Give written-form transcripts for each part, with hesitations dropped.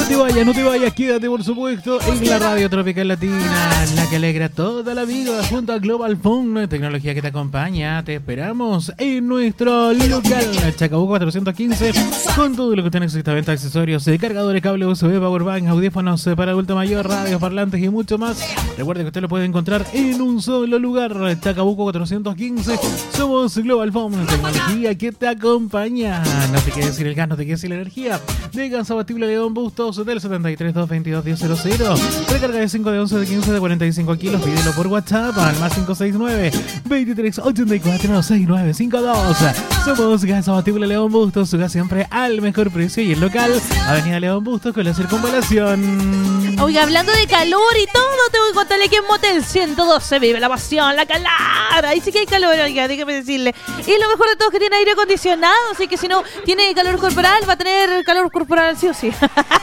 No te vayas, quédate por supuesto en la Radio Tropical Latina, la que alegra toda la vida, junto a Global Phone, tecnología que te acompaña. Te esperamos en nuestro local Chacabuco 415 con todo lo que usted necesita: venta, accesorios, cargadores, cable USB, powerbank, audífonos para adulto mayor, radios, parlantes y mucho más. Recuerde que usted lo puede encontrar en un solo lugar, Chacabuco 415. Somos Global Phone, tecnología que te acompaña. No te quedes sin el gas, no te quedes sin la energía. De gas abatible León Bustos del 73 222 1000. Recarga de 5, de 11, de 15, de 45 kilos. Pídelo por WhatsApp al más 569 23 84 6952. Somos Gas Abatible León Bustos, su gas siempre al mejor precio, y el local Avenida León Bustos con la circunvalación. Oiga, hablando de calor y todo, tengo que contarle que en Motel 112 vive la pasión, la calada. Ahí sí que hay calor, oiga, déjeme decirle. Y lo mejor de todo es que tiene aire acondicionado, así que si no tiene calor corporal, va a tener calor corporal sí o sí.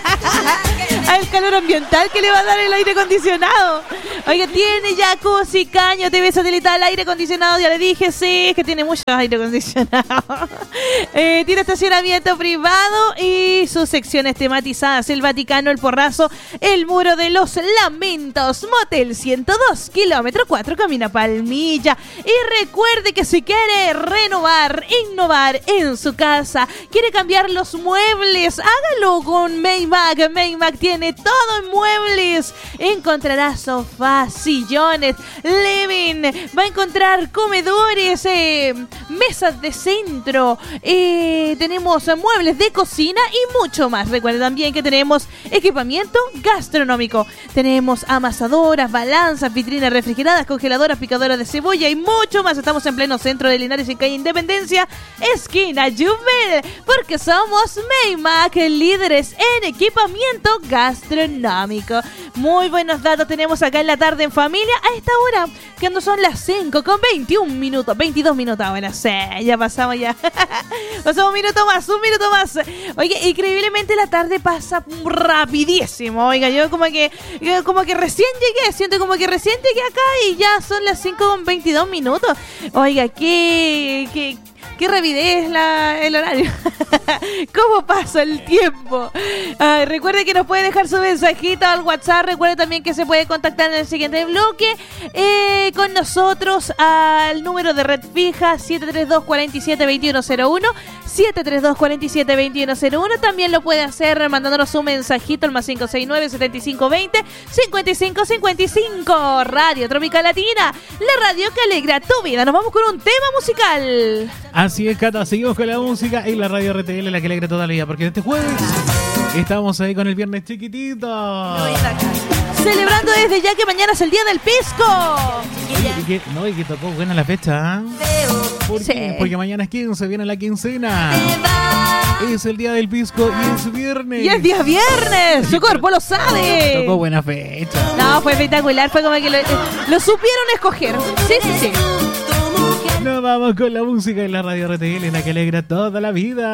Al calor ambiental que le va a dar el aire acondicionado. Oiga, tiene jacuzzi, caño, TV satelital, aire acondicionado, ya le dije, sí, es que tiene mucho aire acondicionado. Tiene estacionamiento privado y sus secciones tematizadas: el Vaticano, el Porrazo, el Muro de los Lamentos. Motel 102, kilómetro 4, Camina Palmilla. Y recuerde que si quiere renovar, innovar en su casa, quiere cambiar los muebles, hágalo con Maymac. Maymac tiene todo en muebles. Encontrará sofás, sillones, living, va a encontrar comedores, mesas de centro, tenemos muebles de cocina y mucho más. Recuerda también que tenemos equipamiento gastronómico. Tenemos amasadoras, balanzas, vitrinas refrigeradas, congeladoras, picadoras de cebolla y mucho más. Estamos en pleno centro de Linares, en calle Independencia, esquina Jumel, porque somos Maymac, líderes en equipamiento gastronómico. Muy buenos datos tenemos acá en la tarde en familia a esta hora, que no son las 5 con 21 minutos, 22 minutos ahora. Sí, ya pasamos ya. Pasamos un minuto más. Oiga, increíblemente la tarde pasa rapidísimo. Oiga, yo como que recién llegué, siento como que recién llegué acá y ya son las 5 con 22 minutos. Oiga, qué rapidez el horario. ¿Cómo pasa el tiempo? Recuerde que nos puede dejar su mensajito al WhatsApp. Recuerde también que se puede contactar en el siguiente bloque con nosotros al número de red fija 732-47-2101. 732-47-2101. También lo puede hacer mandándonos un mensajito al más 569-7520-5555. Radio Tropical Latina, la radio que alegra tu vida. Nos vamos con un tema musical. Así es, Cata, seguimos con la música y la radio RTL, la que alegra toda la vida, porque este jueves estamos ahí con el viernes chiquitito. Celebrando desde ya que mañana es el día del pisco. Y que tocó buena la fecha, ¿eh? ¿Por qué? Porque mañana es 15, viene la quincena. Es el día del pisco y es viernes. ¡Y es día viernes! ¡Su cuerpo lo sabe! Tocó buena fecha. No, fue espectacular, fue como que lo supieron escoger. Sí. Nos vamos con la música en la radio RTL, la que alegra toda la vida.